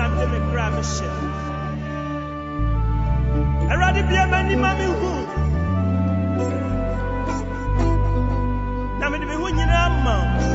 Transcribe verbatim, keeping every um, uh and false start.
I'm the Gramisha. I rather be a man in Mammy Who. Now, I'm the Winning Amount.